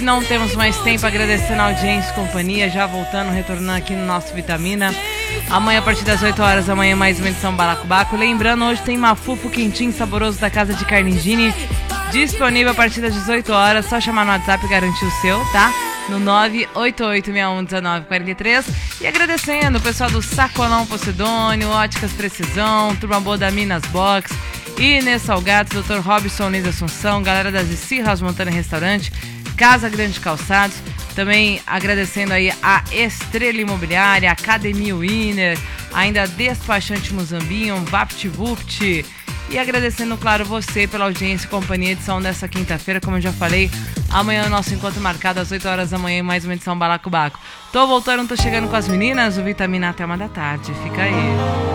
Não temos mais tempo, agradecendo a audiência e companhia, já voltando, retornando aqui no nosso Vitamina. Amanhã a partir das 8 horas da manhã mais uma edição Balacobaco. Lembrando, hoje tem mafufo quentinho, saboroso da Casa de Carnigini, disponível a partir das 18 horas, só chamar no WhatsApp e garantir o seu, tá? No 988611943. E agradecendo o pessoal do Sacolão Posidônio, Óticas Precisão, turma boa da Minas Box, Inês Salgados, Dr. Robson Nida Assunção, galera das Esirras Montana Restaurante, Casa Grande Calçados, também agradecendo aí a Estrela Imobiliária, Academia Winner, ainda Despachante Muzambinho, VaptVupt, e agradecendo, claro, você pela audiência e companhia, edição dessa quinta-feira, como eu já falei, amanhã é o nosso encontro marcado às 8 horas da manhã, mais uma edição Balacobaco. Tô voltando, tô chegando com as meninas, o Vitamina até 1 da tarde, fica aí.